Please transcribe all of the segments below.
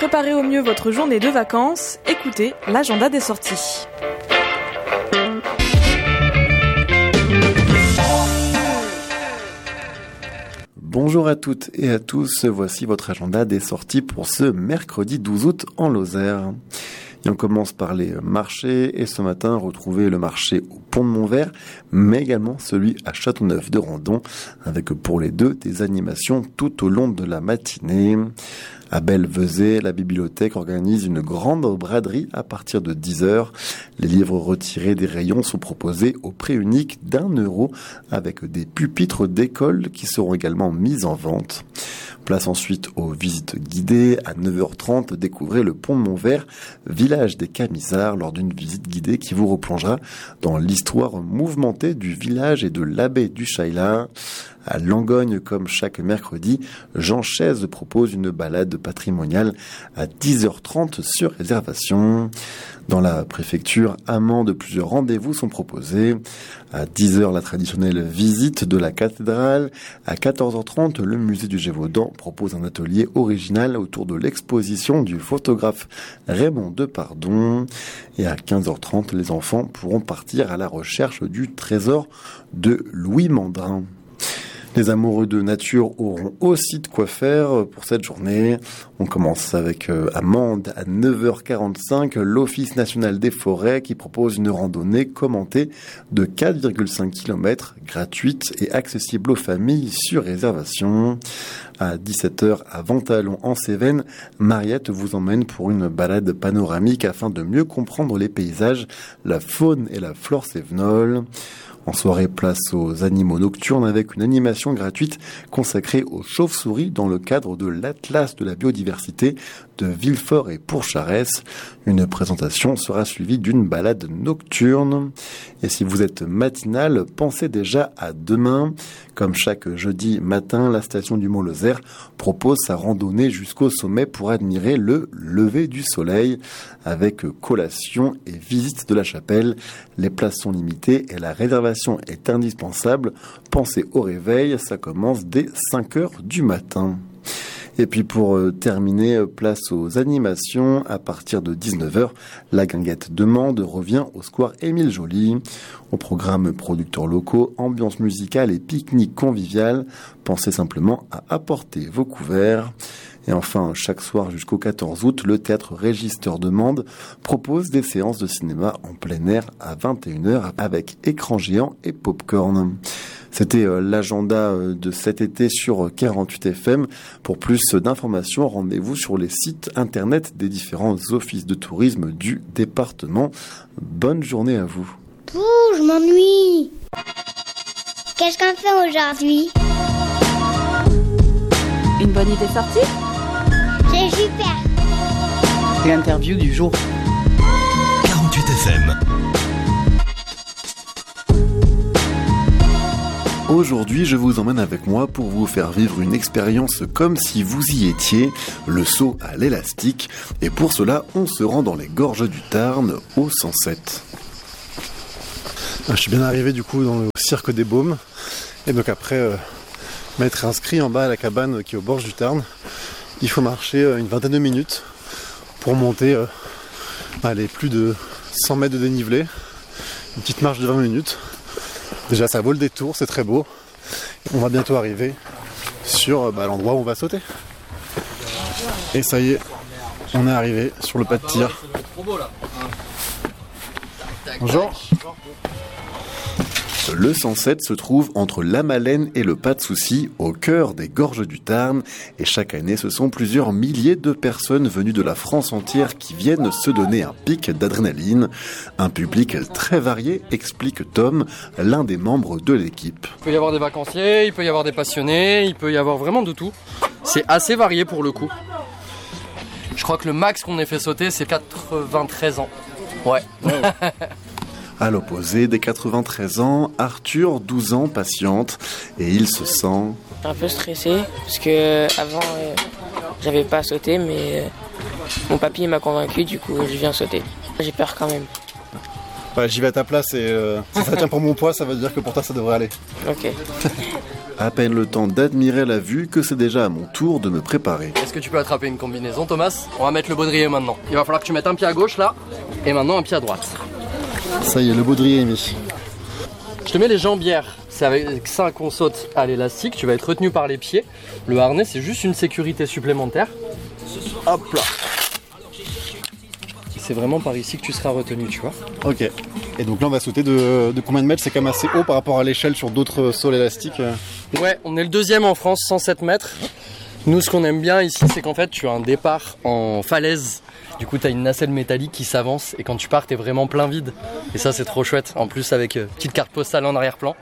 préparer au mieux votre journée de vacances, écoutez l'agenda des sorties. Bonjour à toutes et à tous, voici votre agenda des sorties pour ce mercredi 12 août en Lozère. Et on commence par les marchés et ce matin, retrouvez le marché au Pont de Montvert, mais également celui à Châteauneuf-de-Randon, avec pour les deux des animations tout au long de la matinée. À Belvezet, la bibliothèque organise une grande braderie à partir de 10h. Les livres retirés des rayons sont proposés au prix unique d'€1 avec des pupitres d'école qui seront également mis en vente. Place ensuite aux visites guidées. À 9h30, découvrez le Pont de Montvert, village des Camisards, lors d'une visite guidée qui vous replongera dans l'histoire mouvementée du village et de l'abbaye du Chaillard. À Langogne, comme chaque mercredi, Jean Chaise propose une balade patrimoniale à 10h30 sur réservation. Dans la préfecture, Amande, plusieurs rendez-vous sont proposés. À 10h, la traditionnelle visite de la cathédrale. À 14h30, le musée du Gévaudan propose un atelier original autour de l'exposition du photographe Raymond Depardon. Et à 15h30, les enfants pourront partir à la recherche du trésor de Louis Mandrin. Les amoureux de nature auront aussi de quoi faire pour cette journée. On commence avec Amande à 9h45, l'Office national des forêts qui propose une randonnée commentée de 4,5 km, gratuite et accessible aux familles sur réservation. À 17h à Ventalon en Cévennes, Mariette vous emmène pour une balade panoramique afin de mieux comprendre les paysages, la faune et la flore cévenole. En soirée, place aux animaux nocturnes avec une animation gratuite consacrée aux chauves-souris dans le cadre de l'Atlas de la biodiversité de Villefort et Pourcharès. Une présentation sera suivie d'une balade nocturne. Et si vous êtes matinal, pensez déjà à demain. Comme chaque jeudi matin, la station du Mont-Lozère propose sa randonnée jusqu'au sommet pour admirer le lever du soleil avec collation et visite de la chapelle. Les places sont limitées et la réservation est indispensable. Pensez au réveil, ça commence dès 5h du matin. Et puis pour terminer, place aux animations. À partir de 19h, la guinguette de Mende revient au square Émile Joly. Au programme producteurs locaux, ambiance musicale et pique-nique convivial. Pensez simplement à apporter vos couverts. Et enfin, chaque soir jusqu'au 14 août, le théâtre Régisseur de Mende propose des séances de cinéma en plein air à 21h avec écran géant et pop-corn. C'était l'agenda de cet été sur 48 FM. Pour plus d'informations, rendez-vous sur les sites internet des différents offices de tourisme du département. Bonne journée à vous. Pouh, je m'ennuie. Qu'est-ce qu'on fait aujourd'hui? Une bonne idée sortie? C'est super. L'interview du jour. 48 FM. Aujourd'hui, je vous emmène avec moi pour vous faire vivre une expérience comme si vous y étiez, le saut à l'élastique. Et pour cela, on se rend dans les gorges du Tarn, au 107. Je suis bien arrivé du coup dans le cirque des Baumes. Et donc après m'être inscrit en bas à la cabane qui est au bord du Tarn, il faut marcher une vingtaine de minutes pour monter plus de 100 mètres de dénivelé. Une petite marche de 20 minutes. Déjà ça vaut le détour, c'est très beau. On va bientôt arriver sur l'endroit où on va sauter. Et ça y est, on est arrivé sur le pas de tir. Bonjour. Le 107 se trouve entre la Malène et le Pas de Souci, au cœur des gorges du Tarn. Et chaque année, ce sont plusieurs milliers de personnes venues de la France entière qui viennent se donner un pic d'adrénaline. Un public très varié, explique Tom, l'un des membres de l'équipe. Il peut y avoir des vacanciers, il peut y avoir des passionnés, il peut y avoir vraiment de tout. C'est assez varié pour le coup. Je crois que le max qu'on ait fait sauter, c'est 93 ans. Ouais. À l'opposé, des 93 ans, Arthur, 12 ans, patiente, et il se sent... Un peu stressé, parce que avant, j'avais pas sauté, mais mon papy m'a convaincu, du coup, je viens sauter. J'ai peur quand même. Ouais, j'y vais à ta place et si ça tient pour mon poids, ça veut dire que pour toi ça devrait aller. Ok. À peine le temps d'admirer la vue que c'est déjà à mon tour de me préparer. Est-ce que tu peux attraper une combinaison, Thomas? On va mettre le baudrier maintenant. Il va falloir que tu mettes un pied à gauche là, et maintenant un pied à droite. Ça y est, le baudrier est mis. Je te mets les jambières. C'est avec ça qu'on saute à l'élastique. Tu vas être retenu par les pieds. Le harnais, c'est juste une sécurité supplémentaire. Hop là. C'est vraiment par ici que tu seras retenu, tu vois. Ok. Et donc là, on va sauter de combien de mètres? C'est quand même assez haut par rapport à l'échelle sur d'autres sauts élastiques. Ouais, on est le deuxième en France, 107 mètres. Nous, ce qu'on aime bien ici, c'est qu'en fait, tu as un départ en falaise. Du coup, tu as une nacelle métallique qui s'avance et quand tu pars, tu es vraiment plein vide. Et ça, c'est trop chouette. En plus, avec petite carte postale en arrière-plan.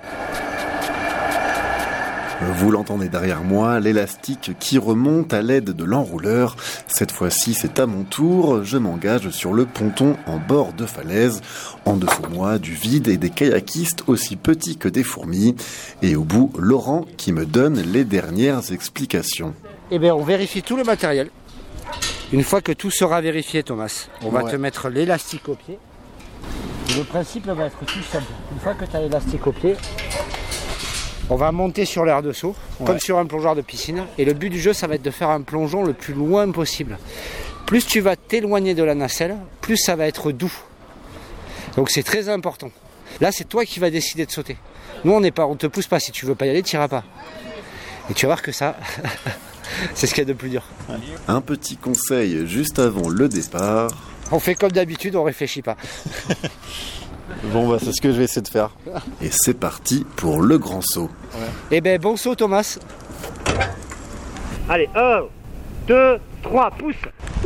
Vous l'entendez derrière moi, l'élastique qui remonte à l'aide de l'enrouleur. Cette fois-ci, c'est à mon tour. Je m'engage sur le ponton en bord de falaise. En dessous de moi, du vide et des kayakistes aussi petits que des fourmis. Et au bout, Laurent qui me donne les dernières explications. Eh bien, on vérifie tout le matériel. Une fois que tout sera vérifié, Thomas, on va te mettre l'élastique au pied. Et le principe va être tout simple. Une fois que tu as l'élastique au pied, on va monter sur l'aire de saut, comme sur un plongeoir de piscine. Et le but du jeu, ça va être de faire un plongeon le plus loin possible. Plus tu vas t'éloigner de la nacelle, plus ça va être doux. Donc c'est très important. Là, c'est toi qui vas décider de sauter. Nous, on te pousse pas. Si tu veux pas y aller, tu n'iras pas. Et tu vas voir que ça, c'est ce qu'il y a de plus dur. Un petit conseil juste avant le départ. On fait comme d'habitude, on réfléchit pas. Bon, bah c'est ce que je vais essayer de faire. Et c'est parti pour le grand saut. Eh ben, bon saut, Thomas. Allez, 1, 2, 3, pousse.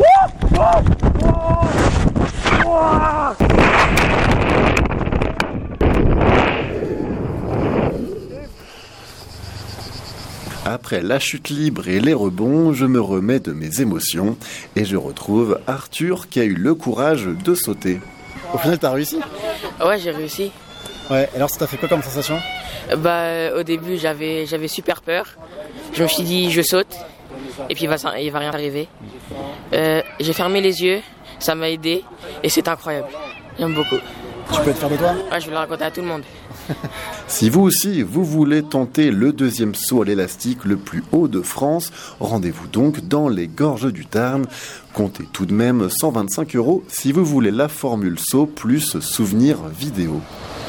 Après la chute libre et les rebonds, je me remets de mes émotions et je retrouve Arthur qui a eu le courage de sauter. Au final, t'as réussi? Ouais, j'ai réussi. Ouais, alors ça t'a fait quoi comme sensation? Au début, j'avais super peur. Je me suis dit, je saute, et puis il va rien arriver. J'ai fermé les yeux, ça m'a aidé, et c'est incroyable. J'aime beaucoup. Tu peux être fier de toi? Ouais, je vais le raconter à tout le monde. Si vous aussi, vous voulez tenter le deuxième saut à l'élastique le plus haut de France, rendez-vous donc dans les Gorges du Tarn. Comptez tout de même 125 € si vous voulez la formule saut plus souvenir vidéo.